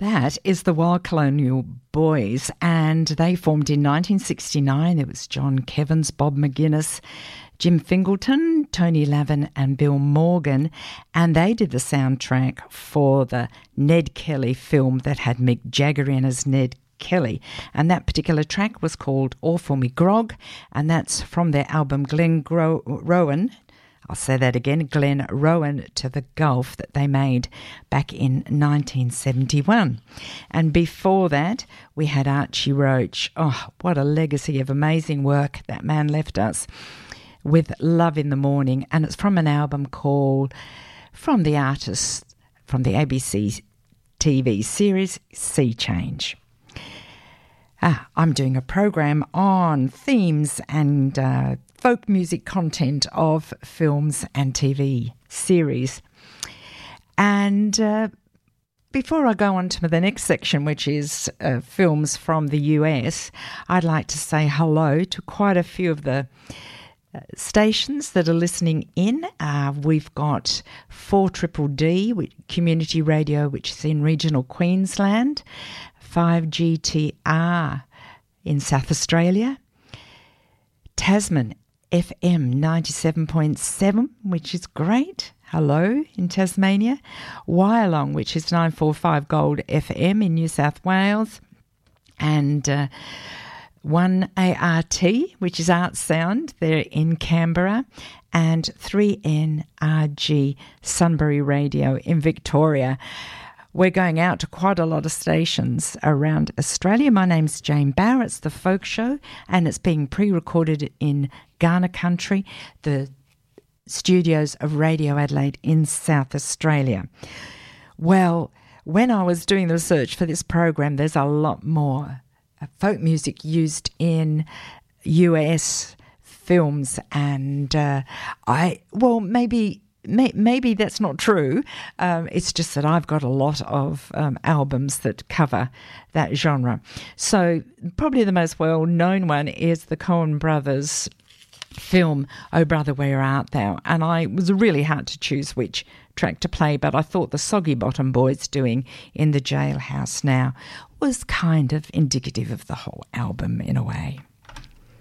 That is the Wild Colonial Boys, and they formed in 1969. It was John Kevins, Bob McGuinness, Jim Fingleton, Tony Lavin and Bill Morgan, and they did the soundtrack for the Ned Kelly film that had Mick Jagger in as Ned Kelly, and that particular track was called All For Me Grog, and that's from their album Glen Rowan. I'll say that again, Glen Rowan to the Gulf, that they made back in 1971. And before that, we had Archie Roach. Oh, what a legacy of amazing work that man left us with Love in the Morning. And it's from an album called From the Artist, from the ABC TV series Sea Change. I'm doing a program on themes and folk music content of films and TV series. And before I go on to the next section, which is films from the US, I'd like to say hello to quite a few of the stations that are listening in. We've got 4DDD Community Radio, which is in regional Queensland, 5GTR in South Australia, Tasman FM 97.7, which is great. Hello in Tasmania. Wyalong, which is 945 Gold FM in New South Wales, and 1ART, which is Art Sound, there in Canberra, and 3NRG Sunbury Radio in Victoria. We're going out to quite a lot of stations around Australia. My name's Jane Barrett. It's The Folk Show, and it's being pre-recorded in Ghana Country, the studios of Radio Adelaide in South Australia. Well, when I was doing the research for this program, there's a lot more folk music used in US films, and maybe that's not true. It's just that I've got a lot of albums that cover that genre. So probably the most well-known one is the Coen Brothers film, Oh Brother, Where Art Thou? And I was really hard to choose which track to play, but I thought the Soggy Bottom Boys doing In the Jailhouse Now was kind of indicative of the whole album in a way.